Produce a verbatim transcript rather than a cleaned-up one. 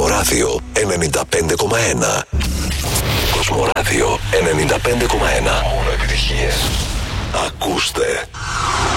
Κοσμοράδιο ενενήντα πέντε κόμμα ένα. Κοσμοράδιο ενενήντα πέντε κόμμα ένα. Μόνο επιτυχίες. Ακούστε.